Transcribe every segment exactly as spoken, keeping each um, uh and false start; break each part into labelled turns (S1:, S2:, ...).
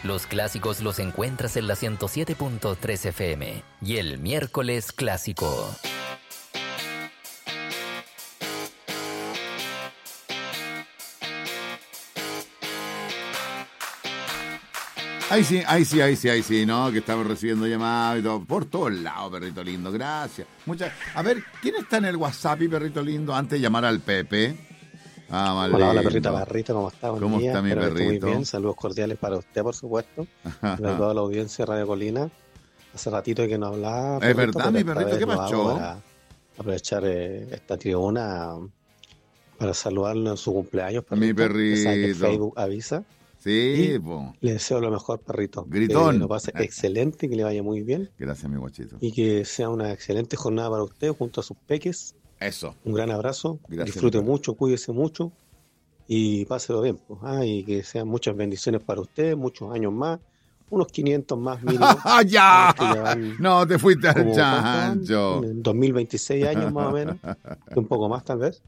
S1: Los clásicos los encuentras en la ciento siete punto tres F M y el miércoles clásico.
S2: Ahí sí, ahí sí, ahí sí, ahí sí, ¿no? Que estamos recibiendo llamadas y todo, por todos lados, perrito lindo, gracias. Muchas. A ver, ¿quién está en el WhatsApp, y perrito lindo, antes de llamar al Pepe? Ah, mal
S3: hola, hola,
S2: lindo.
S3: perrito Barrito, ¿cómo está? Buen
S2: ¿Cómo
S3: día.
S2: está mi
S3: Espero que esté
S2: perrito?
S3: Muy bien, saludos cordiales para usted, por supuesto, para toda la audiencia de Radio Colina. Hace ratito que no hablaba.
S2: Es verdad, mi perrito, ¿qué pasó?
S3: Para aprovechar eh, esta tribuna para saludarlo en su cumpleaños. Perrito.
S2: Mi perrito.
S3: Que Facebook avisa.
S2: Sí, po.
S3: Le deseo lo mejor, perrito.
S2: Gritón.
S3: Que lo pase excelente, que le vaya muy bien.
S2: Gracias, mi guachito.
S3: Y que sea una excelente jornada para usted junto a sus peques.
S2: Eso.
S3: Un gran abrazo.
S2: Gracias,
S3: disfrute
S2: mi
S3: mucho, cuídese mucho y páselo bien. Pues. Ah, y que sean muchas bendiciones para usted, muchos años más. Unos quinientos más mínimo.
S2: ¡Ya!
S3: ya
S2: No, te fuiste al
S3: como,
S2: chancho.
S3: En dos mil veintiséis años más o menos. Un poco más tal vez.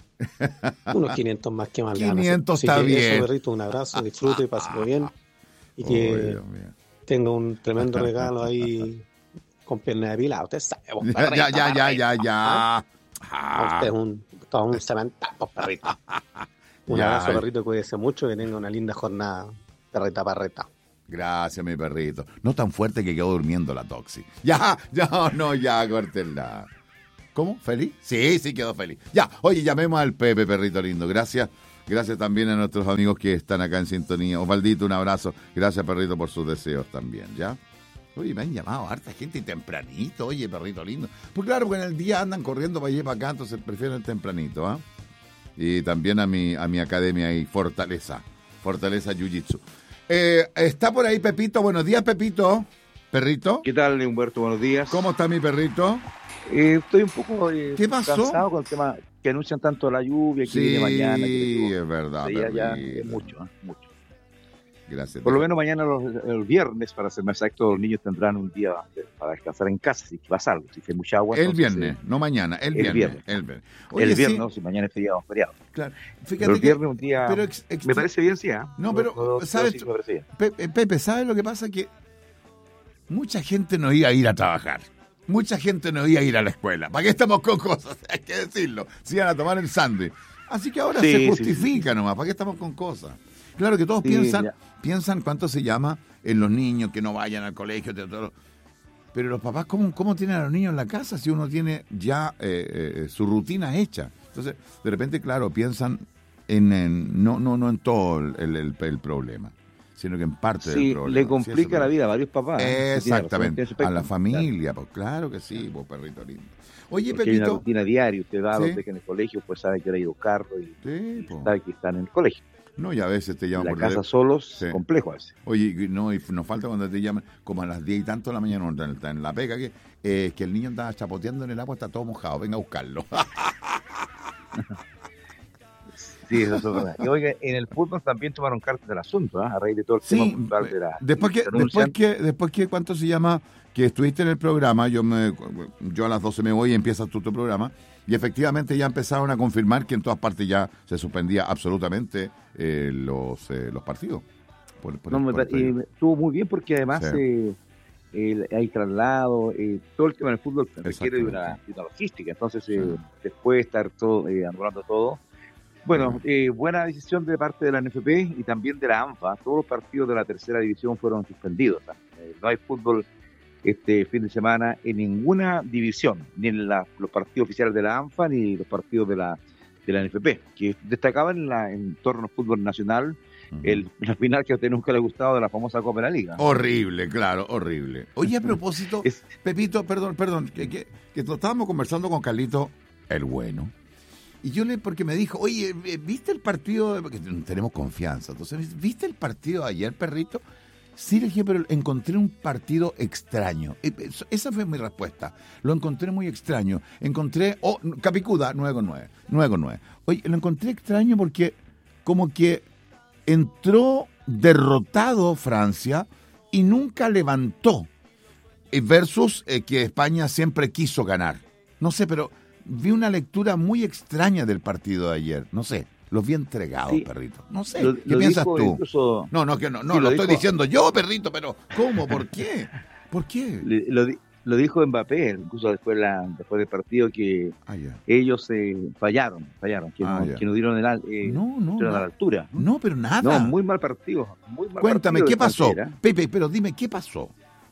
S3: Unos quinientos más que más.
S2: quinientos
S3: Así
S2: está
S3: que
S2: bien.
S3: Eso, perrito, un abrazo, disfrute, páselo bien. Y que
S2: oh,
S3: tenga un tremendo regalo ahí con pierna de pila. Usted sabe, vos,
S2: ya,
S3: perrito,
S2: ya, ya, ya,
S3: perrito.
S2: ya, ya.
S3: Ah, usted es un, todo un cementazo, perrito. Un
S2: Ya.
S3: abrazo, perrito, cuídese mucho, que tenga una linda jornada, perrita, perrita.
S2: Gracias, mi perrito. No tan fuerte que quedó durmiendo la Toxi. Ya, ya, no, ya, córtenla. ¿Cómo? ¿Feliz? Sí, sí, quedó feliz. Ya, oye, llamemos al Pepe, perrito lindo. Gracias. Gracias también a nuestros amigos que están acá en sintonía. Osvaldito, un abrazo. Gracias, perrito, por sus deseos también, ¿ya? Oye, me han llamado harta gente tempranito, oye, perrito lindo. Pues claro, porque en el día andan corriendo para allá y para acá, entonces prefieren tempranito, ¿ah? ¿eh? Y también a mi, a mi academia ahí, Fortaleza. Fortaleza Jiu-Jitsu. Eh, está por ahí Pepito. Buenos días, Pepito. Perrito.
S4: ¿Qué tal, Humberto? Buenos días.
S2: ¿Cómo está mi perrito?
S4: Eh, estoy un poco eh,
S2: ¿Qué pasó?
S4: cansado con el tema que anuncian tanto la lluvia que
S2: Sí,
S4: viene mañana. Que
S2: es verdad.
S4: ya, ya
S2: perrito.
S4: es mucho, ¿eh? mucho.
S2: Gracias.
S4: Por lo menos mañana, los, el viernes, para ser más exacto, los niños tendrán un día para descansar en casa, si pasa algo, si hay mucha agua.
S2: El
S4: entonces,
S2: viernes,
S4: eh,
S2: no mañana, el,
S4: el
S2: viernes.
S4: viernes.
S2: El viernes,
S4: Oye, el viernes
S2: sí,
S4: no, si mañana es feriado, feriado.
S2: Claro. Fíjate
S4: Pero el
S2: que,
S4: viernes un día,
S2: pero ex, ex,
S4: me parece bien, sí, ¿eh?
S2: No, pero,
S4: no, no,
S2: ¿sabes?
S4: no, sí, me parece bien.
S2: Pepe, Pepe, ¿sabes lo que pasa? Que mucha gente no iba a ir a trabajar. Mucha gente no iba a ir a la escuela. ¿Para qué estamos con cosas? Hay que decirlo. Se iban a tomar el sándwich. Así que ahora
S4: Sí,
S2: se
S4: sí,
S2: justifica
S4: sí, sí.
S2: nomás. ¿Para qué estamos con cosas? Claro que todos
S4: Sí,
S2: piensan,
S4: ya.
S2: piensan cuánto se llama en los niños que no vayan al colegio. Todo. Pero los papás, ¿cómo, ¿cómo tienen a los niños en la casa si uno tiene ya eh, eh, su rutina hecha? Entonces, de repente, claro, piensan en, en no, no, no en todo el, el, el problema, sino que en parte
S4: Sí,
S2: del problema.
S4: le complica
S2: Sí,
S4: la vida a varios papás. ¿eh?
S2: Exactamente,
S4: Tiene razón,
S2: a la
S4: tiene
S2: familia, pues claro que sí, pues perrito lindo. Oye,
S4: Porque hay una
S2: Pepito.
S4: rutina diaria, usted va,
S2: Sí.
S4: los deja en el colegio, pues sabe que hora ha ido carro y
S2: Sí, po.
S4: sabe que están en el colegio.
S2: No, y a veces te llaman
S4: En la
S2: por
S4: casa
S2: teléfono.
S4: solos,
S2: Sí.
S4: complejo a veces.
S2: Oye, y no, y nos falta cuando te llaman, como a las diez y tanto de la mañana, uno está en la pega, que, eh, que el niño andaba chapoteando en el agua, está todo mojado, venga a buscarlo.
S4: Sí, eso es verdad. Y oiga, en el fútbol también tomaron cartas del asunto, ¿eh? A raíz de todo el
S2: Sí,
S4: tema puntual de la...
S2: después que, después que, después que, ¿cuánto se llama? Que estuviste en el programa, yo me, yo a las doce me voy y empiezas tú tu programa, y efectivamente ya empezaron a confirmar que en todas partes ya se suspendía absolutamente eh, los, eh, los partidos. Por, por,
S4: No, me,
S2: por
S4: eh, estuvo muy bien porque además
S2: Sí.
S4: eh, eh, hay traslado, eh, todo el tema del fútbol requiere de una,
S2: Exactamente.
S4: de una logística, entonces eh,
S2: Sí.
S4: después de estar todo, eh, anulando todo, bueno, eh, buena decisión de parte de la N F P y también de la ANFA, todos los partidos de la tercera división fueron suspendidos, ¿no? Eh, no hay fútbol este fin de semana en ninguna división, ni en la, los partidos oficiales de la ANFA ni los partidos de la de la N F P, que destacaban en, la, en torno al fútbol nacional el, la final que a usted nunca le ha gustado de la famosa Copa de la Liga.
S2: Horrible, claro, horrible. Oye, a propósito,
S4: Es-
S2: Pepito, perdón, perdón, que, que, que estábamos conversando con Carlito, el bueno, y yo le, porque me dijo, oye, ¿viste el partido? Porque tenemos confianza, entonces, ¿viste el partido de ayer, perrito? Sí, le dije, pero encontré un partido extraño. Esa fue mi respuesta. Lo encontré muy extraño. Encontré, oh, Capicuda, nueve con nueve. nueve con nueve. Oye, lo encontré extraño porque como que entró derrotado Francia y nunca levantó. Versus eh, que España siempre quiso ganar. No sé, pero vi una lectura muy extraña del partido de ayer. No sé. los vi entregados,
S4: Sí.
S2: perrito. No sé,
S4: Lo-
S2: ¿qué
S4: lo
S2: piensas
S4: dijo
S2: tú?
S4: incluso-
S2: No, no, que no, no
S4: Sí,
S2: lo,
S4: lo
S2: estoy
S4: dijo-
S2: diciendo yo, perrito, pero ¿cómo? ¿Por qué? ¿Por qué?
S4: Le- Lo, di- lo dijo Mbappé, incluso después, la, después del partido, que
S2: Ah, ya.
S4: ellos eh, fallaron, fallaron, que,
S2: Ah,
S4: no,
S2: ya.
S4: que no dieron el, al- eh,
S2: No, no,
S4: dieron a la
S2: no.
S4: altura.
S2: No, pero nada.
S4: No, muy mal partido. Muy mal
S2: Cuéntame,
S4: partido
S2: ¿qué
S4: de
S2: pasó?
S4: Francia, ¿eh?
S2: Pepe, pero dime, ¿qué pasó?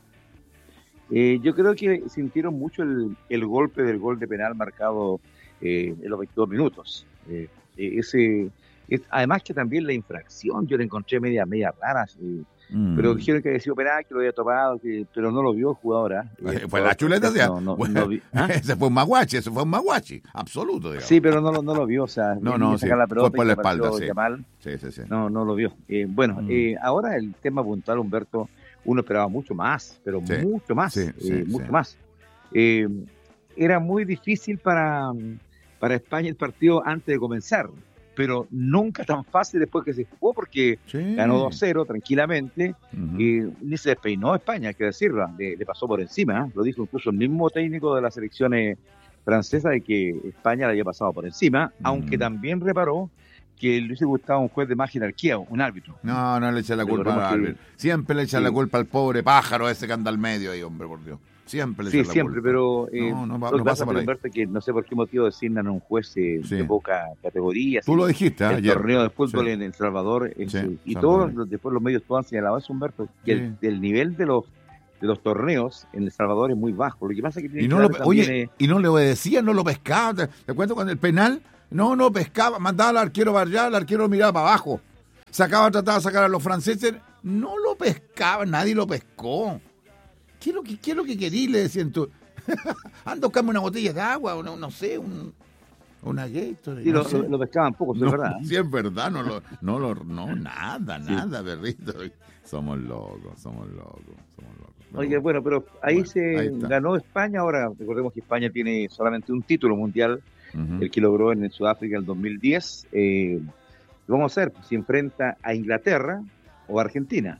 S4: Eh, yo creo que sintieron mucho el, el golpe del gol de penal marcado eh, en los veintidós minutos. Eh, eh, ese, es, además que también la infracción, yo la encontré media, media rara, sí.
S2: Mm.
S4: Pero dijeron que había sido penal, que lo había tomado, que, pero no lo vio el jugador. ¿ah?
S2: Eh,
S4: El
S2: fue la chuleta, o sea,
S4: no, no,
S2: bueno,
S4: no vi- ¿ah?
S2: ese fue un maguachi, ese fue un maguachi, absoluto, digamos.
S4: Sí, pero no, lo- no lo vio, o sea,
S2: No,
S4: venía
S2: no,
S4: a sacar
S2: sí,
S4: la pelota
S2: fue por
S4: y
S2: la
S4: que apareció
S2: espalda, sí.
S4: Yamal,
S2: Sí, sí, sí.
S4: no, no lo vio. Eh, bueno,
S2: Mm.
S4: eh, ahora el tema puntual, Humberto, uno esperaba mucho más, pero
S2: Sí,
S4: mucho más,
S2: sí,
S4: eh,
S2: sí,
S4: mucho
S2: sí.
S4: más. Eh, era muy difícil para, para España el partido antes de comenzar, pero nunca tan fácil después que se jugó, porque
S2: Sí.
S4: ganó dos cero tranquilamente,
S2: Ujú.
S4: y ni se despeinó España, hay que decirlo, le, le pasó por encima, ¿eh? Lo dijo incluso el mismo técnico de la selección eh, francesa, de que España le había pasado por encima, aunque
S2: Mm.
S4: también reparó que le hubiese gustado un juez de más jerarquía, un árbitro.
S2: No, no le echa la culpa al
S4: Recordemos que-
S2: árbitro. Siempre le echa
S4: sí.
S2: la culpa al pobre pájaro ese que anda al medio ahí, hombre, por Dios. Siempre le
S4: Sí,
S2: echa la
S4: siempre,
S2: culpa.
S4: pero eh,
S2: No, no, va-
S4: lo
S2: no
S4: que
S2: pasa por ahí.
S4: Humberto, que no sé por qué motivo designan a un juez eh,
S2: Sí.
S4: de poca categoría.
S2: Tú
S4: así,
S2: lo dijiste, ¿eh?
S4: el
S2: ayer.
S4: torneo de fútbol
S2: Sí.
S4: en El Salvador, en
S2: Sí,
S4: su- y
S2: Salvador.
S4: todos los, después los medios todos han señalado eso, Humberto, que
S2: Sí.
S4: el, del nivel de los de los torneos en El Salvador es muy bajo. Lo que pasa es que tiene
S2: Y
S4: que
S2: no lo,
S4: dar también,
S2: oye,
S4: eh,
S2: y no le obedecía, no lo pescaba. Te, te cuento con el penal, no, no pescaba, mandaba al arquero para allá, el arquero lo miraba para abajo. Sacaba, trataba de sacar a los franceses, no lo pescaba, nadie lo pescó. ¿Qué es lo que, qué es lo que querí? Le decían tú. Anda, buscame una botella de agua, una, no sé, un, una Gatorade.
S4: sí,
S2: no
S4: lo,
S2: sé.
S4: lo- lo pescaban poco, eso
S2: No,
S4: es verdad. ¿eh?
S2: sí, es verdad, no lo, no lo, no, nada,
S4: Sí.
S2: nada, perrito. Somos locos, somos locos, somos locos. Pero
S4: Oye, bueno, pero ahí
S2: Bueno,
S4: se
S2: ahí está.
S4: ganó España. Ahora, recordemos que España tiene solamente un título mundial,
S2: ujú.
S4: el que logró en Sudáfrica en el dos mil diez. Eh, vamos a ver si enfrenta a Inglaterra o a Argentina.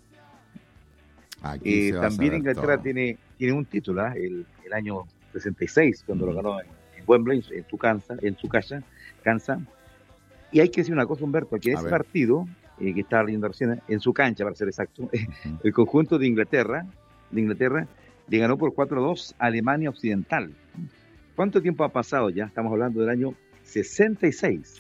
S2: Aquí
S4: Eh,
S2: se va a
S4: también
S2: saber
S4: Inglaterra
S2: todo.
S4: tiene, tiene un título, ¿ah? el, el año sesenta y seis, cuando
S2: Mm.
S4: lo ganó en, en Wembley, en su cansa, en su casa, cansa. Y hay que decir una cosa, Humberto, que en
S2: A
S4: ese
S2: ver.
S4: partido, eh, que estaba leyendo recién, en su cancha, para ser exacto,
S2: Ujú.
S4: el conjunto de Inglaterra, de Inglaterra le ganó por cuatro a dos a Alemania Occidental. ¿Cuánto tiempo ha pasado ya? Estamos hablando del año sesenta y seis.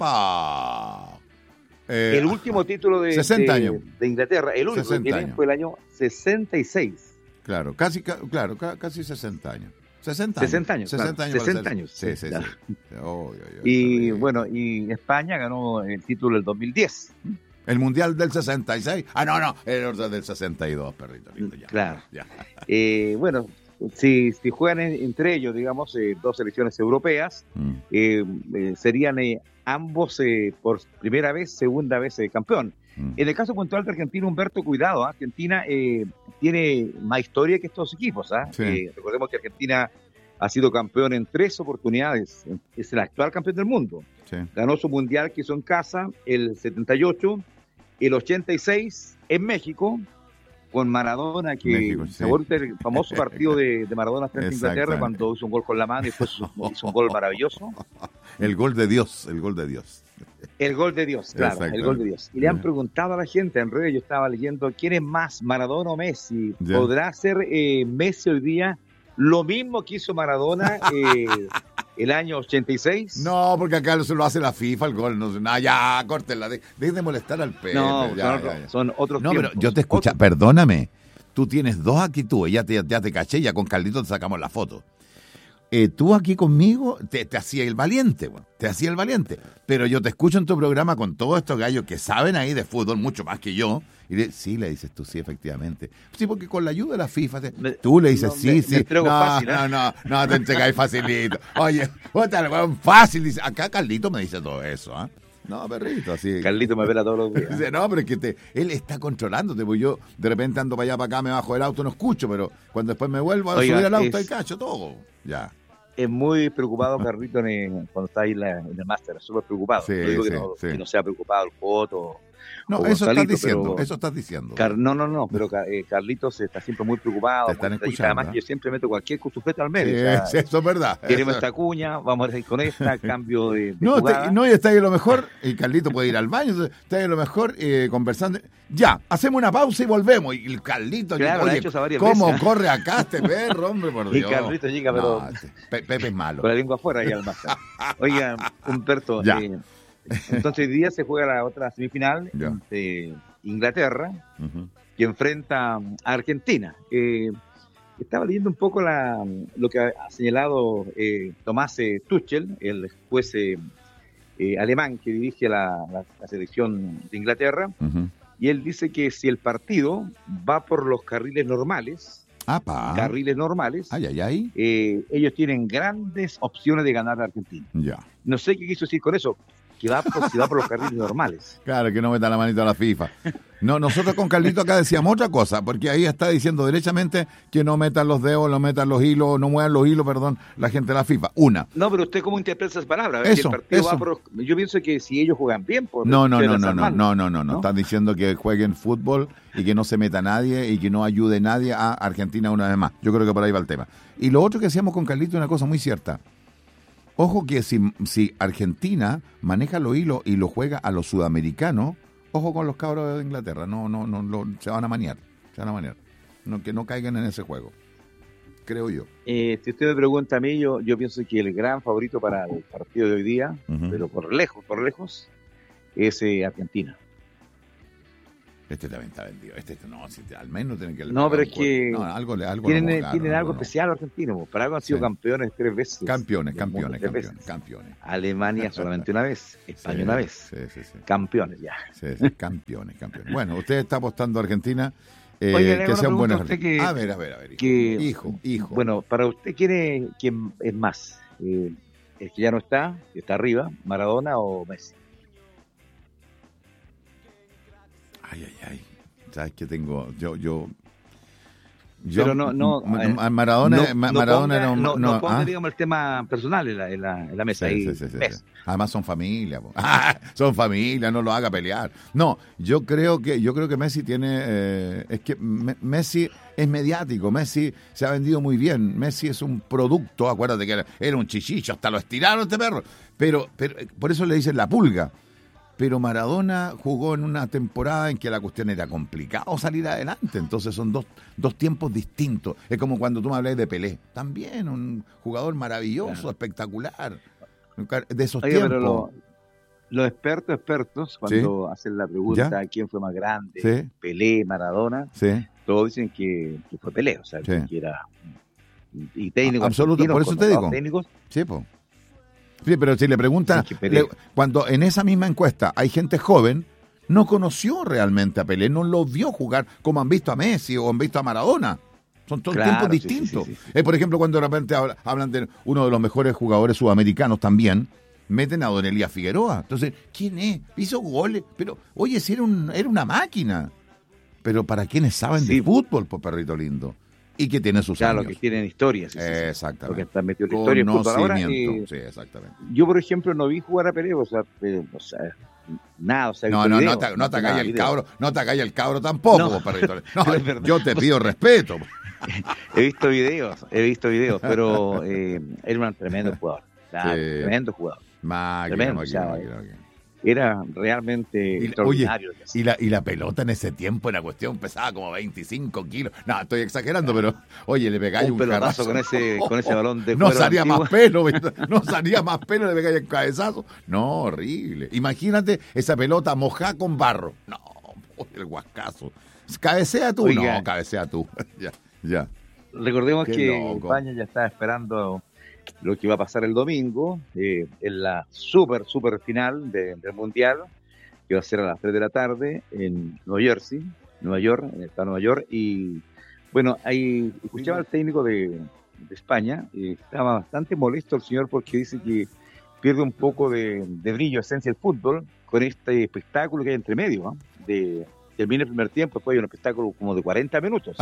S2: ¡Apa! Eh,
S4: El último título de,
S2: sesenta
S4: de-
S2: años.
S4: de Inglaterra, el único que
S2: sesenta
S4: tiene
S2: años.
S4: fue el año sesenta y seis.
S2: Claro, casi, ca- claro, ca- casi sesenta años. sesenta años.
S4: sesenta años,
S2: sesenta
S4: claro,
S2: años. para
S4: sesenta
S2: ser-
S4: años.
S2: Sí, sí,
S4: Claro.
S2: sí. Oy, oy, oy,
S4: Y
S2: terrible.
S4: bueno, y España ganó el título del dos mil diez.
S2: El Mundial del sesenta y seis. Ah, no, no, el orden del sesenta y dos, perrito lindo. Ya,
S4: Claro.
S2: ya.
S4: Eh, bueno, si, si juegan en- entre ellos, digamos, eh, dos selecciones europeas,
S2: Mm.
S4: eh, eh, serían eh, ambos eh, por primera vez, segunda vez eh, campeón.
S2: Mm.
S4: En el caso puntual de Argentina, Humberto, cuidado, ¿ah? Argentina eh, tiene más historia que estos equipos. ¿ah?
S2: Sí.
S4: Eh, recordemos que Argentina ha sido campeón en tres oportunidades, es el actual campeón del mundo.
S2: Sí.
S4: Ganó su mundial que hizo en casa, el setenta y ocho, el ochenta y seis en México, con Maradona, que
S2: México, sí.
S4: se vuelve el famoso partido de, de Maradona frente a Inglaterra,
S2: Exactamente.
S4: cuando hizo un gol con la mano y después hizo, hizo un gol maravilloso.
S2: El gol de Dios, el gol de Dios.
S4: El gol de Dios, claro,
S2: Exacto.
S4: el gol de Dios. Y le han
S2: Ya.
S4: preguntado a la gente en redes, yo estaba leyendo, ¿quién es más, Maradona o Messi?
S2: Ya.
S4: ¿Podrá ser eh, Messi hoy día lo mismo que hizo Maradona eh, el año ochenta y seis?
S2: No, porque acá se lo hace la FIFA, el gol. No, sé, no, ya, córtenla. de- Dejen de molestar al Pepe.
S4: No,
S2: ya,
S4: son,
S2: ya, ya.
S4: son otros
S2: No, pero
S4: tiempos.
S2: yo te escucho,
S4: Otros-
S2: perdóname, tú tienes dos actitudes, ya te, ya te caché, ya con Carlito te sacamos la foto. Eh, tú aquí conmigo te, te hacía el valiente, bueno, te hacía el valiente, pero yo te escucho en tu programa con todos estos gallos que saben ahí de fútbol mucho más que yo, y le, sí, le dices tú, sí, efectivamente. Sí, porque con la ayuda de la FIFA, te-
S4: Me-
S2: tú le dices,
S4: no,
S2: sí,
S4: me- me
S2: sí,
S4: entrego
S2: no,
S4: fácil, ¿eh?
S2: no, no, no, te entregáis facilito. Oye, bótale, weón, fácil, dice, acá Carlito me dice todo eso, ¿ah? No, perrito, así.
S4: Carlito me vela todos los días.
S2: Dice, no, pero es que te, él está controlándote, pues yo de repente ando para allá, para acá, me bajo del auto, no escucho, pero cuando después me vuelvo a
S4: Oiga,
S2: subir al auto
S4: es-
S2: y cacho todo. Ya.
S4: Es muy preocupado Carlito en el- cuando está ahí en, la- en el máster, súper preocupado.
S2: Sí,
S4: No digo que,
S2: sí,
S4: no,
S2: sí.
S4: que no sea preocupado el foto
S2: No,
S4: o
S2: eso
S4: Gonzalito,
S2: estás diciendo,
S4: pero,
S2: eso estás diciendo.
S4: Car, no, no, no, pero eh, Carlitos está siempre muy preocupado.
S2: Te están
S4: muy
S2: escuchando.
S4: Además,
S2: ¿eh?
S4: que yo siempre meto cualquier costufeta al medio.
S2: Sí,
S4: o sea,
S2: sí, eso es verdad.
S4: queremos
S2: Eso-
S4: esta cuña, vamos a ir con esta, cambio de, de
S2: No,
S4: jugada.
S2: te- no, y está ahí a lo mejor, y Carlito puede ir al baño, entonces, está ahí a lo mejor eh, conversando. Ya, hacemos una pausa y volvemos. Y el Carlito,
S4: Claro, lo ha
S2: oye,
S4: hecho esa varias
S2: ¿cómo
S4: veces.
S2: corre acá este perro, hombre, por
S4: Y
S2: Dios?
S4: Carlito llega, pero-
S2: No, este, Pe- Pepe es malo.
S4: Con la lengua afuera y al máster. Oiga, Humberto,
S2: Ya.
S4: eh, entonces hoy día se juega la otra semifinal
S2: Ya.
S4: entre Inglaterra,
S2: Ujú.
S4: que enfrenta a Argentina. Eh, estaba leyendo un poco la, lo que ha señalado eh, Tomás eh, Tuchel, el juez eh, eh, alemán que dirige la, la- la selección de Inglaterra,
S2: Ujú.
S4: y él dice que si el partido va por los carriles normales,
S2: Apa.
S4: carriles normales,
S2: Ay, ay, ay.
S4: eh, ellos tienen grandes opciones de ganar a Argentina.
S2: Ya.
S4: No sé qué quiso decir con eso, que va por, si va por los carriles normales.
S2: Claro, que no meta la manito a la FIFA. No, nosotros con Carlito acá decíamos otra cosa, porque ahí está diciendo derechamente que no metan los dedos, no metan los hilos, no muevan los hilos, perdón, la gente de la FIFA. Una.
S4: No, pero usted cómo interpreta esas palabras.
S2: Eso,
S4: Que el partido
S2: eso.
S4: va por los- yo pienso que si ellos juegan bien, por
S2: No, no,
S4: se
S2: no,
S4: las
S2: no, no,
S4: arman.
S2: no, no, no, no.
S4: ¿No?
S2: Están diciendo que jueguen fútbol y que no se meta nadie y que no ayude nadie a Argentina una vez más. Yo creo que por ahí va el tema. Y lo otro que decíamos con Carlito es una cosa muy cierta. Ojo que si, si Argentina maneja los hilos y lo juega a los sudamericanos, ojo con los cabros de Inglaterra. No, no, no, lo- se van a manear. Se van a manear. No, que no caigan en ese juego. Creo yo.
S4: Eh, si usted me pregunta a mí, yo, yo pienso que el gran favorito para el partido de hoy día,
S2: Ujú.
S4: pero por lejos, por lejos, es eh, Argentina.
S2: Este también está vendido. Este no, si te- al menos tienen que...
S4: No, pero es que
S2: No, algo, le- algo
S4: Tienen,
S2: lo
S4: eh,
S2: mojaron,
S4: tienen algo
S2: no.
S4: especial los argentinos, para algo han sido
S2: Sí.
S4: campeones tres veces.
S2: Campeones,
S4: del mundo,
S2: campeones,
S4: tres
S2: campeones,
S4: veces.
S2: campeones.
S4: Alemania solamente una vez, España
S2: Sí,
S4: una vez.
S2: Sí, sí, sí.
S4: Campeones ya.
S2: Sí, sí, campeones, campeones. Bueno, usted está apostando a Argentina, eh,
S4: Oiga, le hago
S2: que
S4: una
S2: sean buenos.
S4: pregunta a usted que-
S2: A ver, a ver, a ver. Hijo,
S4: que-
S2: hijo. hijo.
S4: Bueno, para usted, ¿quién es, quién es más? Eh, ¿El que ya no está, que está arriba, Maradona o Messi?
S2: Ay, ay, ay. ¿Sabes qué tengo? Yo, yo. yo
S4: Pero no, no,
S2: Ma-
S4: eh,
S2: Ma- Maradona,
S4: no,
S2: Ma-
S4: no
S2: Maradona
S4: ponga,
S2: era un-
S4: no,
S2: no,
S4: no ponga,
S2: ¿ah?
S4: digamos, el tema personal en la, en la, en la mesa.
S2: Sí,
S4: ahí,
S2: sí, sí, sí,
S4: Messi.
S2: sí. Además son familia, po. Ah, son familia, no lo haga pelear. No, yo creo que yo creo que Messi tiene eh, es que Me- Messi es mediático, Messi se ha vendido muy bien, Messi es un producto, acuérdate que era, era un chichicho, hasta lo estiraron este perro, pero, pero eh, por eso le dicen la pulga. Pero Maradona jugó en una temporada en que la cuestión era complicado salir adelante, entonces son dos, dos tiempos distintos. Es como cuando tú me hablas de Pelé, también un jugador maravilloso,
S4: Claro.
S2: espectacular, de esos
S4: Oiga, pero
S2: tiempos.
S4: lo- los expertos, expertos, cuando hacen la pregunta
S2: ¿Ya?
S4: quién fue más grande,
S2: Sí.
S4: Pelé, Maradona,
S2: Sí,
S4: todos dicen que, que fue Pelé, o sea,
S2: Sí.
S4: que era y técnico.
S2: Absoluto, por eso te digo.
S4: Técnicos,
S2: sí, po. Sí, pero si le preguntan,
S4: Es que Pelé-
S2: le- cuando en esa misma encuesta hay gente joven, no conoció realmente a Pelé, no lo vio jugar como han visto a Messi o han visto a Maradona. Son todos
S4: Claro,
S2: tiempos
S4: sí, sí,
S2: distintos.
S4: sí, sí, sí.
S2: Eh, por ejemplo, cuando de repente habla- hablan de uno de los mejores jugadores sudamericanos también, meten a Don Elías Figueroa. Entonces, ¿quién es? Hizo goles, pero oye, si era, un, era una máquina. Pero para quienes saben
S4: Sí.
S2: de fútbol, pues perrito lindo. Y que tiene sus
S4: claro,
S2: años.
S4: que tienen historias. Sí, sí, sí.
S2: Exactamente.
S4: Porque están metidos en la historia del fútbol. Ahora,
S2: Conocimiento.
S4: eh,
S2: Sí, exactamente.
S4: yo, por ejemplo, no vi jugar a Pelé, o sea, eh, o sea nada, o sea,
S2: No,
S4: visto
S2: no,
S4: video,
S2: no te, no te
S4: nada,
S2: hagáis el
S4: video.
S2: cabro, no te hagáis el cabro tampoco,
S4: No.
S2: vos, perrito. No,
S4: Es verdad.
S2: yo te pido respeto.
S4: He visto videos, he visto videos, pero eh, era un tremendo jugador. Claro,
S2: Sí.
S4: tremendo jugador.
S2: Máquina,
S4: Tremendo,
S2: máquina,
S4: o sea,
S2: máquina, máquina.
S4: Era realmente
S2: Y-
S4: extraordinario. lo que hacía.
S2: Y la, y la pelota en ese tiempo, en la cuestión, pesaba como veinticinco kilos. No, estoy exagerando, pero oye, le pegáis un,
S4: un pelotazo
S2: carrazo.
S4: con ese, con ese balón de
S2: No
S4: cuero
S2: salía
S4: antiguo.
S2: más pelo, no salía más pelo, le pegáis el cabezazo. No, horrible. Imagínate esa pelota mojada con barro. No, el guascazo. Cabecea tú,
S4: Oiga.
S2: no, cabecea tú. ya, ya.
S4: Recordemos
S2: Qué
S4: que
S2: loco.
S4: España ya está esperando lo que va a pasar el domingo eh, en la super, super final de- del Mundial, que va a ser a las tres de la tarde en Nueva Jersey, Nueva York, en el estado de Nueva York. Y bueno, ahí escuchaba al técnico de, de España y estaba bastante molesto el señor porque dice que pierde un poco de, de brillo, esencia del fútbol con este espectáculo que hay entre medio, ¿no? De termina el primer tiempo, después hay un espectáculo como de cuarenta minutos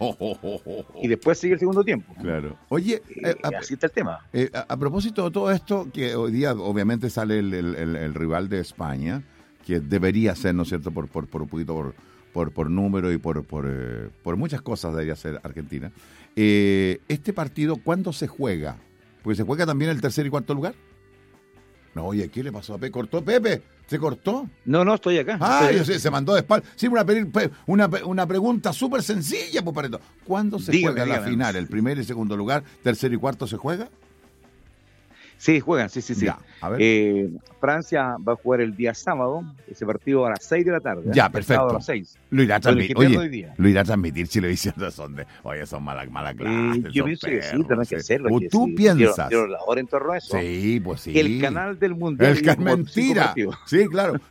S4: y después sigue el segundo tiempo.
S2: Claro. Oye,
S4: Eh,
S2: eh, a,
S4: así está el tema.
S2: eh, a- a propósito de todo esto, que hoy día obviamente sale el, el- el- el rival de España, que debería ser, ¿no es cierto?, por, por, por un poquito por, por, por número y por, por, eh, por muchas cosas debería ser Argentina. Eh, ¿Este partido cuándo se juega? Porque se juega también el tercer y cuarto lugar. No, oye, ¿qué le pasó a Pepe? ¿Cortó Pepe? ¿Se cortó?
S4: No, no, estoy acá.
S2: Ah,
S4: estoy
S2: yo sé, se mandó de espalda. Sí, una, una, una pregunta súper sencilla, pues, Pareto. ¿Cuándo se dígame, juega dígame. la final? ¿El primer y segundo lugar? ¿Tercer y cuarto se juega?
S4: Sí, juegan, sí, sí, sí.
S2: Ya, a ver.
S4: Eh, Francia va a jugar el día sábado, ese partido a las seis de la tarde.
S2: Ya, ¿eh? Perfecto.
S4: A las seis.
S2: Lo irá a transmitir. Oye, lo irá a transmitir si le dicen son de, oye, son malas mala clases.
S4: Eh, yo pienso que sí, tenés que hacerlo.
S2: ¿O tú
S4: sí,
S2: piensas?
S4: Quiero, quiero la hora en torno a eso.
S2: Sí, pues sí.
S4: El canal del Mundial.
S2: El canal, mentira. Sí, claro.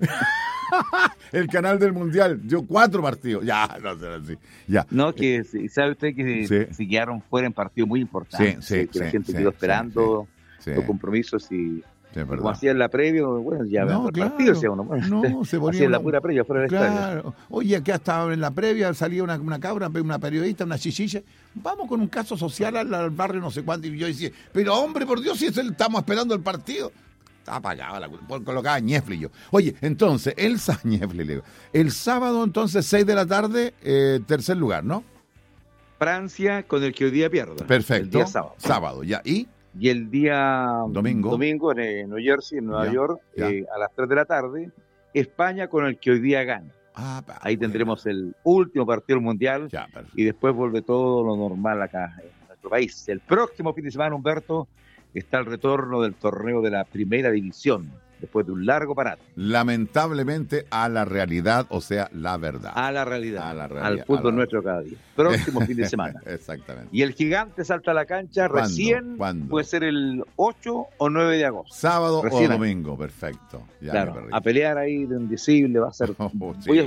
S2: El canal del Mundial, yo cuatro partidos. Ya, no sé así. Ya.
S4: No, que sabe usted que sí. se quedaron fuera en partidos muy importantes.
S2: Sí, sí,
S4: que
S2: sí,
S4: la gente
S2: sí,
S4: quedó esperando
S2: sí,
S4: los compromisos y.
S2: Sí,
S4: como hacía en la previa, bueno, ya
S2: no,
S4: el
S2: claro,
S4: partido, decía uno. Bueno,
S2: no, se ponía
S4: hacía en la
S2: una,
S4: pura previa, fuera del
S2: claro.
S4: estadio.
S2: Oye, acá estaba en la previa, salía una, una cabra, una periodista, una chichilla. Vamos con un caso social al, al barrio no sé cuánto. Y yo decía, pero hombre, por Dios, si es el, estamos esperando el partido. Estaba apagada, la, colocaba Ñefli yo. Oye, entonces, el, Ñefli, el sábado, entonces, seis de la tarde, eh, tercer lugar, ¿no?
S4: Francia con el que hoy día pierda.
S2: Perfecto.
S4: El día sábado.
S2: Sábado, ya. ¿Y?
S4: Y el día
S2: domingo,
S4: domingo en New Jersey, en Nueva
S2: ya,
S4: York,
S2: ya.
S4: Eh, a las tres de la tarde, España con el que hoy día gana.
S2: Ah, pa,
S4: Ahí
S2: bueno.
S4: tendremos el último partido del Mundial
S2: ya,
S4: y después vuelve todo lo normal acá en nuestro país. El próximo fin de semana, Humberto, está el retorno del torneo de la Primera División, después de un largo parate.
S2: Lamentablemente a la realidad, o sea, la verdad.
S4: A la realidad,
S2: a la realidad
S4: al fútbol
S2: la...
S4: nuestro cada día. Próximo fin de semana.
S2: Exactamente.
S4: Y el Gigante salta a la cancha
S2: ¿Cuándo?
S4: recién,
S2: ¿Cuándo?
S4: puede ser el ocho o nueve de agosto.
S2: Sábado
S4: recién
S2: o domingo, perfecto. Ya,
S4: claro, a pelear ahí de indecible va a ser...
S2: Oh, sí.
S4: Voy a